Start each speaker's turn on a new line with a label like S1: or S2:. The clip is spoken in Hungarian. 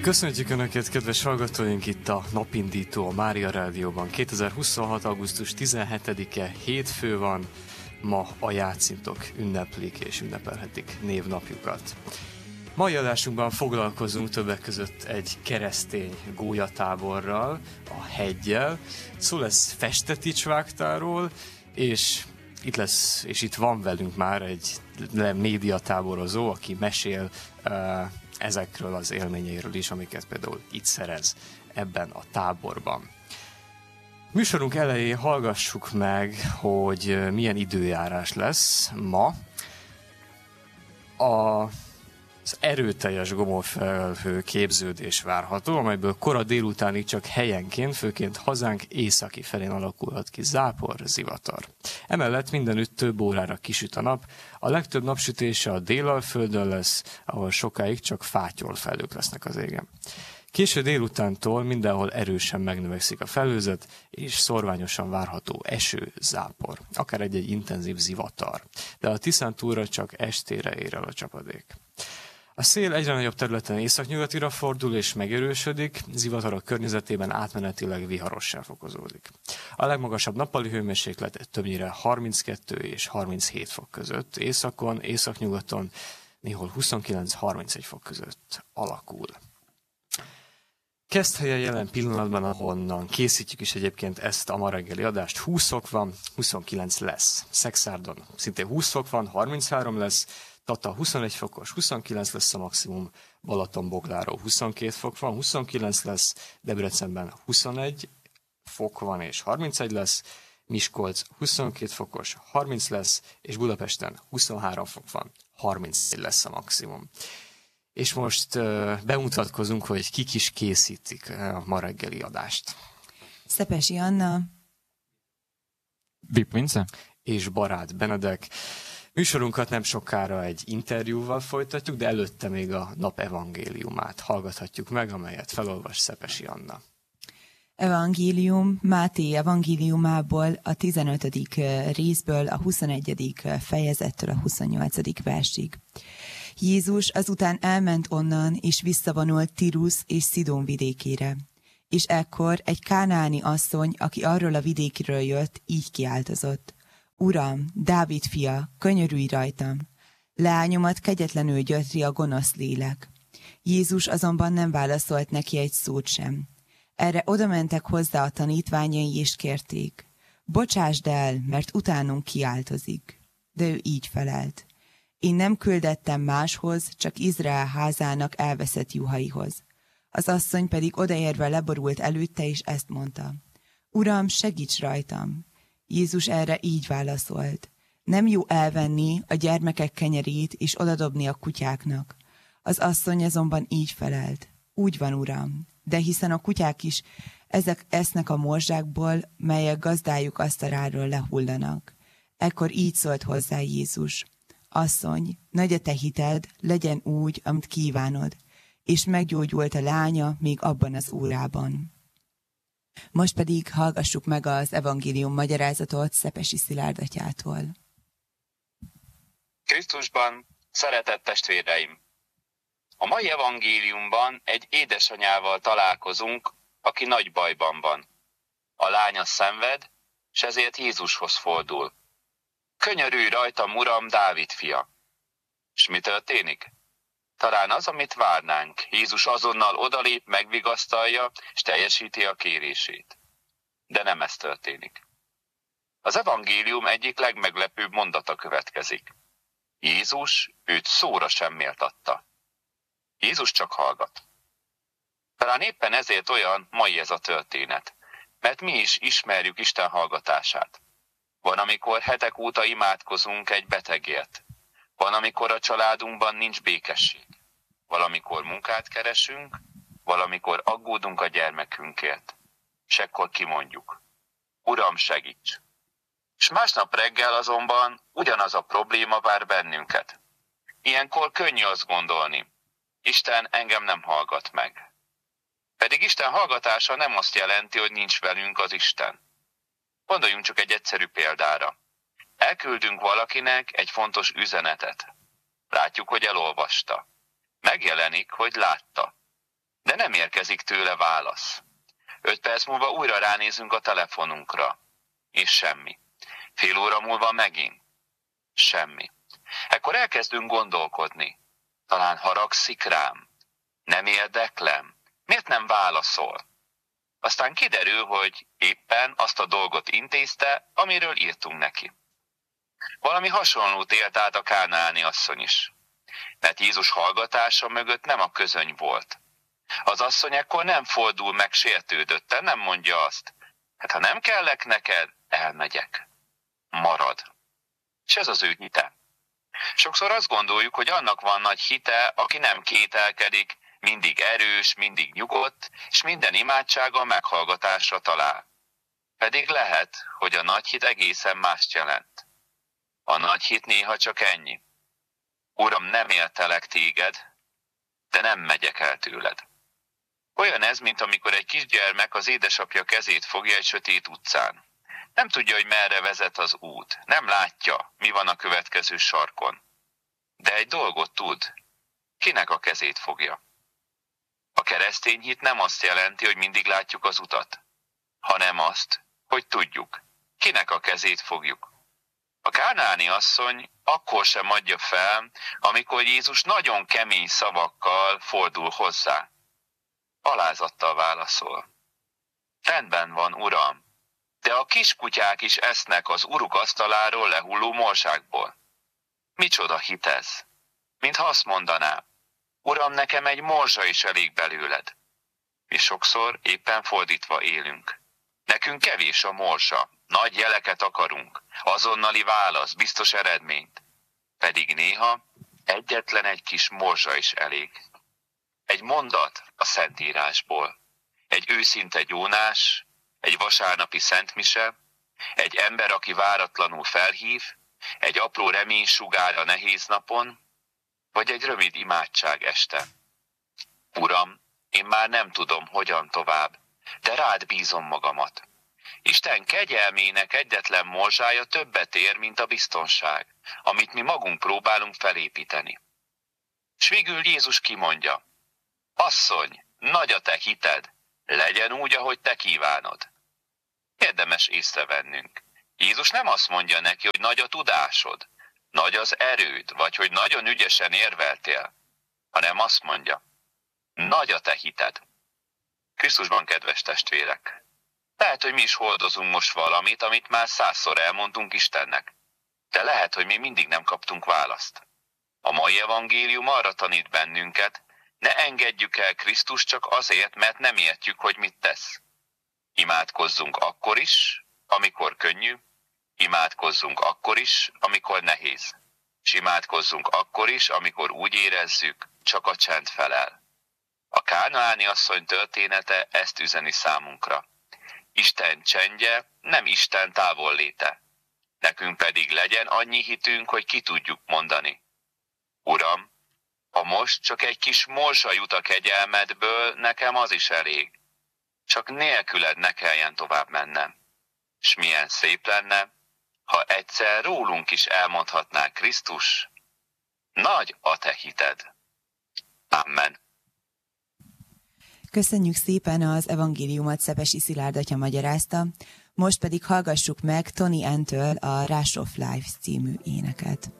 S1: Köszöntjük Önöket, kedves hallgatóink, itt a Napindító a Mária Rádióban. 2026. augusztus 17-e hétfő van, ma a játszintok ünneplik és ünnepelhetik névnapjukat. Mai adásunkban foglalkozunk többek között egy keresztény gólyatáborral, a Heggyel. Szó lesz Festetics-vágtáról, és itt van velünk már egy médiatáborozó, aki mesél ezekről az élményeiről is, amiket például itt szerez ebben a táborban. Műsorunk elején hallgassuk meg, hogy milyen időjárás lesz ma. Az erőteljes gomolyfelhő képződés várható, amelyből kora délutánig csak helyenként, főként hazánk északi felén alakulhat ki zápor, zivatar. Emellett mindenütt több órára kisüt a nap, a legtöbb napsütése a Délalföldön lesz, ahol sokáig csak fátyolfelhők lesznek az égen. Késő délutántól mindenhol erősen megnövekszik a felhőzet, és szorványosan várható eső, zápor, akár egy intenzív zivatar. De a Tiszántúlra csak estére ér el a csapadék. A szél egyre nagyobb területen északnyugatira fordul és megerősödik, zivatarok környezetében átmenetileg viharossá fokozódik. A legmagasabb nappali hőmérséklet többnyire 32 és 37 fok között, északon, északnyugaton néhol 29-31 fok között alakul. Keszthelye jelen pillanatban, ahonnan készítjük is egyébként ezt a ma reggeli adást, 20 fok van, 29 lesz. Szekszárdon szintén 20 fok van, 33 lesz, Tata 21 fokos, 29 lesz a maximum, Balatonbogláró 22 fok van, 29 lesz, Debrecenben 21 fok van és 31 lesz, Miskolc 22 fokos, 30 lesz, és Budapesten 23 fok van, 31 lesz a maximum. És most bemutatkozunk, hogy kik is készítik a ma reggeli adást.
S2: Szepesi Anna,
S3: Vip Vince
S1: és Barát Benedek. Műsorunkat nem sokára egy interjúval folytatjuk, de előtte még a nap evangéliumát hallgathatjuk meg, amelyet felolvas Szepesi Anna.
S2: Evangélium, Máté evangéliumából a 15. részből a 21. fejezettől a 28. versig. Jézus azután elment onnan, és visszavonult Tirusz és Szidón vidékére. És ekkor egy kánaáni asszony, aki arról a vidékről jött, így kiáltozott: Uram, Dávid fia, könyörülj rajtam! Leányomat kegyetlenül gyötri a gonosz lélek. Jézus azonban nem válaszolt neki egy szót sem. Erre odamentek hozzá a tanítványai, és kérték: Bocsásd el, mert utánunk kiáltozik. De ő így felelt: Én nem küldettem máshoz, csak Izrael házának elveszett juhaihoz. Az asszony pedig odaérve leborult előtte, és ezt mondta: Uram, segíts rajtam! Jézus erre így válaszolt: Nem jó elvenni a gyermekek kenyerét, és odadobni a kutyáknak. Az asszony azonban így felelt: Úgy van, Uram, de hiszen a kutyák is ezek esznek a morzsákból, melyek gazdájuk asztaláról lehullanak. Ekkor így szólt hozzá Jézus: Asszony, nagy a te hited, legyen úgy, amit kívánod. És meggyógyult a lánya még abban az órában. Most pedig hallgassuk meg az evangélium magyarázatot Szepesi Szilárd atyától.
S4: Krisztusban, szeretett testvéreim! A mai evangéliumban egy édesanyával találkozunk, aki nagy bajban van. A lánya szenved, s ezért Jézushoz fordul. Könyörülj rajtam, Uram, Dávid fia! S mi történik? Talán az, amit várnánk. Jézus azonnal odalép, megvigasztalja, és teljesíti a kérését. De nem ez történik. Az evangélium egyik legmeglepőbb mondata következik. Jézus őt szóra sem méltatta. Jézus csak hallgat. Talán éppen ezért olyan mai ez a történet, mert mi is ismerjük Isten hallgatását. Van, amikor hetek óta imádkozunk egy betegért. Van, amikor a családunkban nincs békesség. Valamikor munkát keresünk, valamikor aggódunk a gyermekünkért. S ekkor kimondjuk: Uram, segíts! S másnap reggel azonban ugyanaz a probléma vár bennünket. Ilyenkor könnyű azt gondolni: Isten engem nem hallgat meg. Pedig Isten hallgatása nem azt jelenti, hogy nincs velünk az Isten. Gondoljunk csak egy egyszerű példára. Elküldünk valakinek egy fontos üzenetet. Látjuk, hogy elolvasta. Megjelenik, hogy látta. de nem érkezik tőle válasz. 5 perc múlva újra ránézünk a telefonunkra, és semmi. Fél óra múlva megint. Semmi. Ekkor elkezdünk gondolkodni. Talán haragszik rám. Nem érdeklem. Miért nem válaszol? Aztán kiderül, hogy éppen azt a dolgot intézte, amiről írtunk neki. Valami hasonlót élt át a kánaáni asszony is. Mert Jézus hallgatása mögött nem a közöny volt. Az asszony ekkor nem fordul meg sértődötten, nem mondja azt. Hát ha nem kellek neked, elmegyek. Marad. És ez az ő hite. Sokszor azt gondoljuk, hogy annak van nagy hite, aki nem kételkedik, mindig erős, mindig nyugodt, és minden imádsága meghallgatásra talál. Pedig lehet, hogy a nagy hit egészen mást jelent. A nagy hit néha csak ennyi. Uram, nem éltelek téged, de nem megyek el tőled. Olyan ez, mint amikor egy kisgyermek az édesapja kezét fogja egy sötét utcán. Nem tudja, hogy merre vezet az út. Nem látja, mi van a következő sarkon. De egy dolgot tud. Kinek a kezét fogja? A keresztény hit nem azt jelenti, hogy mindig látjuk az utat, hanem azt, hogy tudjuk, kinek a kezét fogjuk. A kánaáni asszony akkor sem adja fel, amikor Jézus nagyon kemény szavakkal fordul hozzá. Alázattal válaszol. Rendben van, Uram, de a kiskutyák is esznek az uruk asztaláról lehulló morzsákból. Micsoda hit ez? Mintha azt mondaná, Uram, nekem egy morzsa is elég belőled. És sokszor éppen fordítva élünk. Nekünk kevés a morzsa, nagy jeleket akarunk, azonnali válasz, biztos eredményt. Pedig néha egyetlen egy kis morzsa is elég. Egy mondat a Szentírásból, egy őszinte gyónás, egy vasárnapi szentmise, egy ember, aki váratlanul felhív, egy apró reménysugár a nehéz napon, vagy egy rövid imádság este. Uram, én már nem tudom, hogyan tovább, de rád bízom magamat. Isten kegyelmének egyetlen morzsája többet ér, mint a biztonság, amit mi magunk próbálunk felépíteni. S végül Jézus kimondja, asszony, nagy a te hited, legyen úgy, ahogy te kívánod. Érdemes észrevennünk. Jézus nem azt mondja neki, hogy nagy a tudásod, nagy az erőd, vagy hogy nagyon ügyesen érveltél, hanem azt mondja, nagy a te hited. Krisztusban, kedves testvérek, lehet, hogy mi is hordozunk most valamit, amit már 100-szor elmondtunk Istennek, de lehet, hogy mi mindig nem kaptunk választ. A mai evangélium arra tanít bennünket, ne engedjük el Krisztust csak azért, mert nem értjük, hogy mit tesz. Imádkozzunk akkor is, amikor könnyű, imádkozzunk akkor is, amikor nehéz. És imádkozzunk akkor is, amikor úgy érezzük, csak a csend felel. A kánaáni asszony története ezt üzeni számunkra. Isten csendje nem Isten távolléte. Nekünk pedig legyen annyi hitünk, hogy ki tudjuk mondani. Uram, ha most csak egy kis morzsa jut a kegyelmedből, nekem az is elég. Csak nélküled ne kelljen tovább mennem. S milyen szép lenne, ha egyszer rólunk is elmondhatná Krisztus, nagy a te hited. Amen.
S2: Köszönjük szépen, az evangéliumot Szepesi Szilárd atya magyarázta, most pedig hallgassuk meg Tony N-től a Rush of Life című éneket.